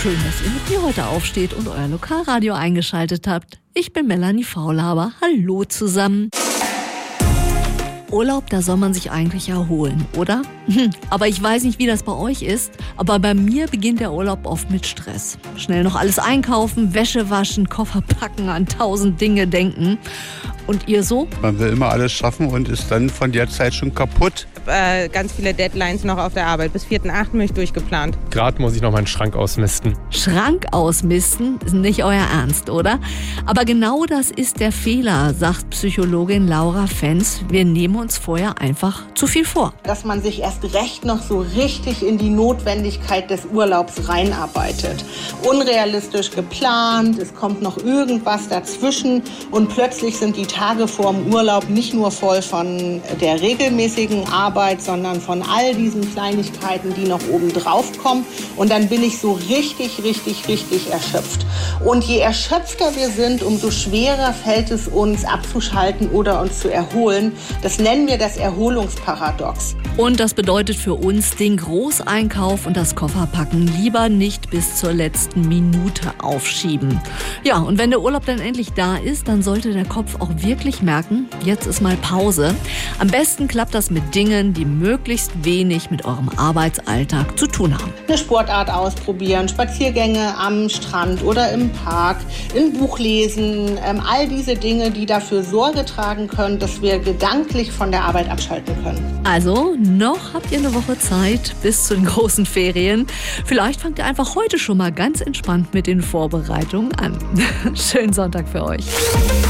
Schön, dass ihr mit mir heute aufsteht und euer Lokalradio eingeschaltet habt. Ich bin Melanie Faulhaber. Hallo zusammen. Urlaub, da soll man sich eigentlich erholen, oder? Aber ich weiß nicht, wie das bei euch ist, aber bei mir beginnt der Urlaub oft mit Stress. Schnell noch alles einkaufen, Wäsche waschen, Koffer packen, an 1000 Dinge denken. Und ihr so? Man will immer alles schaffen und ist dann von der Zeit schon kaputt. Ganz viele Deadlines noch auf der Arbeit. Bis 4.8. bin ich durchgeplant. Gerade muss ich noch meinen Schrank ausmisten. Schrank ausmisten ist nicht euer Ernst, oder? Aber genau das ist der Fehler, sagt Psychologin Laura Fenz. Wir nehmen uns vorher einfach zu viel vor. Dass man sich erst recht noch so richtig in die Notwendigkeit des Urlaubs reinarbeitet. Unrealistisch geplant, es kommt noch irgendwas dazwischen und plötzlich sind die Tage vor dem Urlaub nicht nur voll von der regelmäßigen Arbeit, sondern von all diesen Kleinigkeiten, die noch oben drauf kommen. Und dann bin ich so richtig erschöpft. Und je erschöpfter wir sind, umso schwerer fällt es uns abzuschalten oder uns zu erholen. Das nennen wir das Erholungsparadox. Und das bedeutet für uns, den Großeinkauf und das Kofferpacken lieber nicht bis zur letzten Minute aufschieben. Ja, und wenn der Urlaub dann endlich da ist, dann sollte der Kopf auch wirklich merken, jetzt ist mal Pause. Am besten klappt das mit Dingen, die möglichst wenig mit eurem Arbeitsalltag zu tun haben. Eine Sportart ausprobieren, Spaziergänge am Strand oder im Park, ein Buch lesen, all diese Dinge, die dafür Sorge tragen können, dass wir gedanklich von der Arbeit abschalten können. Also, noch habt ihr eine Woche Zeit bis zu den großen Ferien. Vielleicht fangt ihr einfach heute schon mal ganz entspannt mit den Vorbereitungen an. Schönen Sonntag für euch.